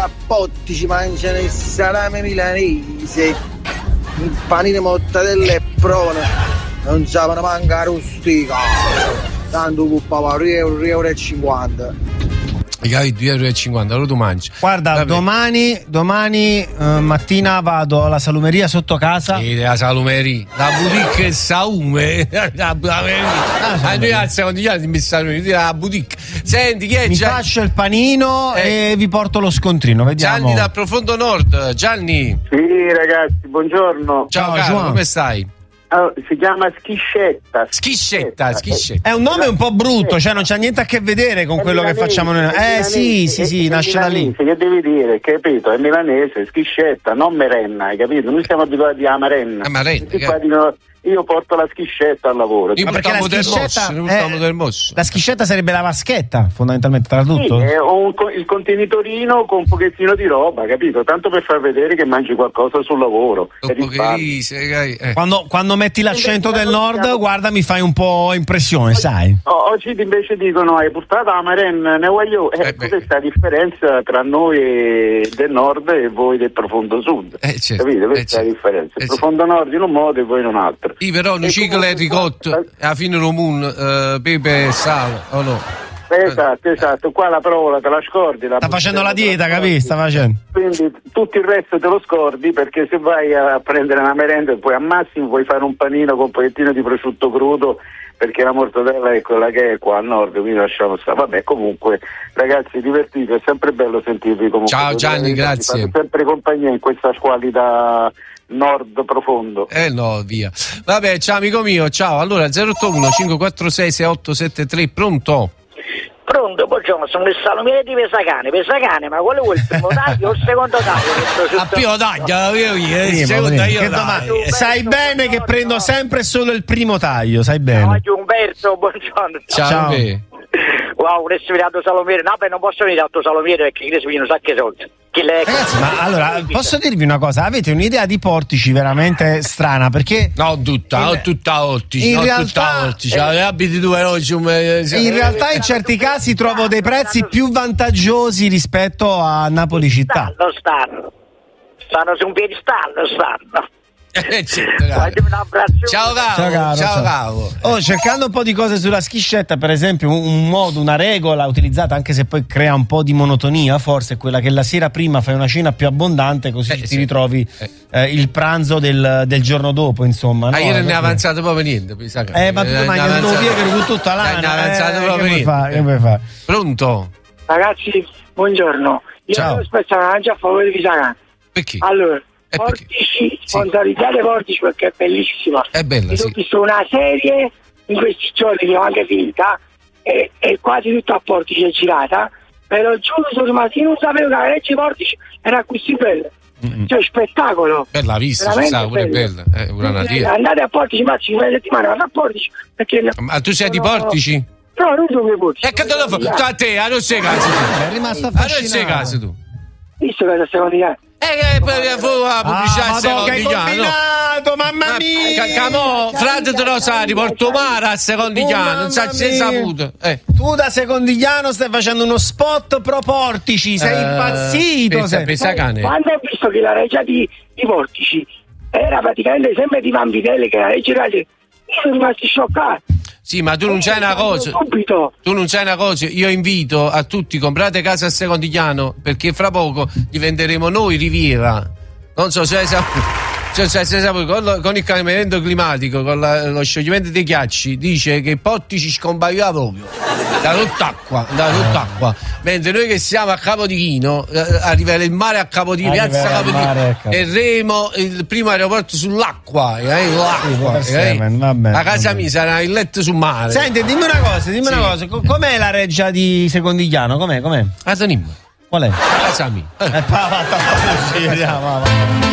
a Pottici mangiano il salame milanese, il panino mortadella e prone, non sapevano manca rustica, tanto cuppava 2,50 €. 2,50 €, allora tu mangi. Guarda, domani mattina vado alla salumeria sotto casa. La salumeria, la boutique Saume, la noi al secondo giorno mi stanno la boutique. Senti, chi è? Mi faccio il panino e vi porto lo scontrino, vediamo. Gianni dal profondo nord. Gianni. Sì, ragazzi, buongiorno. Ciao caro, come stai? Si chiama Schiscetta. Schiscetta. È un nome un po' brutto, cioè non c'ha niente a che vedere con quello che facciamo noi. Sì, nasce da lì. Che devi dire, capito? È milanese, Schiscetta, non merenna, hai capito? Noi siamo abituati a marenna. Io porto la schiscetta al lavoro. Io portiamo del mosso. La schiscetta sarebbe la vaschetta, fondamentalmente, tradotto? Sì, il contenitorino con un pochettino di roba, capito? Tanto per far vedere che mangi qualcosa sul lavoro. Quando metti l'accento del nord, guarda, mi fai un po' impressione, sai? Oggi invece dicono hai portato la marenna, ne voglio. Questa è la differenza tra noi del nord e voi del profondo sud. Capito? Questa è la differenza. Il profondo nord in un modo e voi in un altro. Sì, però nucicola e ricotto alla fine romun, pepe e sale, o no? Esatto, qua la provola te la scordi. Sta facendo la dieta, capisci? Sta facendo. Quindi tutto il resto te lo scordi, perché se vai a prendere una merenda e poi al massimo puoi fare un panino con un pochettino di prosciutto crudo, perché la mortadella è quella che è qua al nord, quindi lasciamo stare. Vabbè, comunque ragazzi, divertiti, è sempre bello sentirvi comunque. Ciao Gianni, grazie. Fate sempre compagnia in questa squalida nord profondo. No, via. Vabbè, ciao amico mio, ciao. Allora 081 546 6873, pronto? Pronto, buongiorno, sono il salumiere di Pesacane, ma quale vuoi il primo taglio o il secondo taglio? A primo taglio, il secondo taglio. Sai bene che prendo sempre solo il primo taglio, sai bene. Ciao Umberto, buongiorno. Ciao. Wow, adesso mi dato salumiere, no, beh, non posso venire dato salumiere perché adesso mi un sacco di soldi. Ragazzi, ma allora posso dirvi una cosa? Avete un'idea di portici veramente strana, perché tutta ortici, in realtà abiti due oggi. In realtà in certi casi trovo dei prezzi più vantaggiosi rispetto a Napoli città. Stanno su un piedistallo, stanno. Ciao caro. Cercando un po' di cose sulla schiscetta, per esempio un modo, una regola utilizzata, anche se poi crea un po' di monotonia, forse è quella che la sera prima fai una cena più abbondante, così ti ritrovi il pranzo del giorno dopo, insomma. Ma ieri ne è avanzato proprio niente, ma tu mangi un piede tutta l'anno. Ne è avanzato proprio niente. Che vuoi fare? Pronto? Ragazzi, buongiorno. Io devo spezzare una lancia a favore di Pesacane. Perché? Allora, Portici, sponsorizzate Portici perché è bellissima. È bella, Ho visto una serie in questi giorni che ho anche finita e quasi tutta a Portici è girata, però giuro sono rimasto, io non sapevo che la legge Portici era così bella. Cioè spettacolo. Bella vista, ci sta, pure bella. Andate a Portici, ma ci fai settimana, vado a Portici perché ma tu sei di Portici? No, non sono di Portici. E che te lo fa? A te, non sei caso. È rimasto affascinato. Non sei caso tu. Visto che secondo me la pubblicità secondigliano. Mamma mia! Frate te lo sai, riporto mare a secondigliano, non sa sei saputo. Tu da secondigliano stai facendo uno spot pro Portici, sei impazzito. Quando ho visto che la regia di Portici era praticamente sempre di Vanvitelli, che la regia era lì, io sono rimasto scioccato. Sì, ma tu non c'hai una cosa. Tu non c'hai una cosa. Io invito a tutti, comprate casa a Secondigliano, perché fra poco diventeremo noi Riviera. Non so se con il cambiamento climatico, con lo scioglimento dei ghiacci, dice che Portici scomparirà proprio da sott'acqua. Mentre noi che siamo a Capodichino, arriverà il mare a Capodichino, piazza Capodichino, e Remo il primo aeroporto sull'acqua. La casa mia sarà il letto sul mare. Senti, dimmi una cosa, com'è la reggia di Secondigliano? Com'è? Atonimma. Qual è? La casa mia.